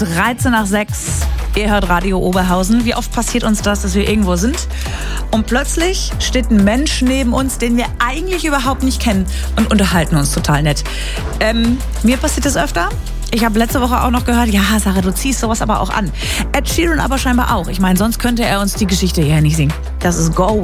13 nach 6. Ihr hört Radio Oberhausen. Wie oft passiert uns das, dass wir irgendwo sind und plötzlich steht ein Mensch neben uns, den wir eigentlich überhaupt nicht kennen und unterhalten uns total nett. Mir passiert das öfter. Ich habe letzte Woche auch noch gehört, ja, Sarah, du ziehst sowas aber auch an. Ed Sheeran aber scheinbar auch. Ich meine, sonst könnte er uns die Geschichte hier nicht singen. Das ist Go